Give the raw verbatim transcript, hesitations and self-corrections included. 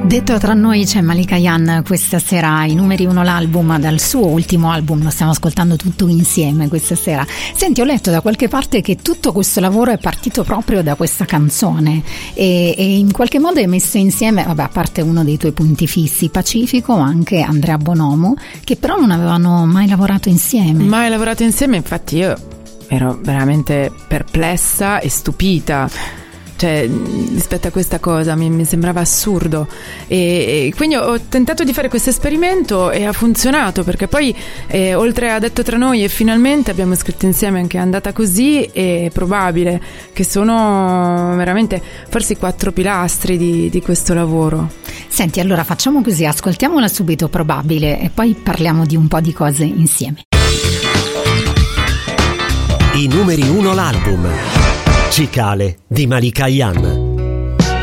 Detto tra noi c'è Malika Ayane questa sera, i numeri uno l'album, dal suo ultimo album, lo stiamo ascoltando tutto insieme questa sera. Senti, ho letto da qualche parte che tutto questo lavoro è partito proprio da questa canzone e, e in qualche modo è messo insieme, vabbè, a parte uno dei tuoi punti fissi, Pacifico, ma anche Andrea Bonomo, che però non avevano mai lavorato insieme. Mai lavorato insieme, infatti io ero veramente perplessa e stupita. Cioè, rispetto a questa cosa mi, mi sembrava assurdo e, e quindi ho tentato di fare questo esperimento e ha funzionato, perché poi eh, oltre a Detto tra noi e Finalmente abbiamo scritto insieme anche Andata così e Probabile, che sono veramente forse i quattro pilastri di, di questo lavoro. Senti, allora facciamo così, ascoltiamola subito Probabile e poi parliamo di un po' di cose insieme. I numeri uno l'album. Cicale di Malika Ayane.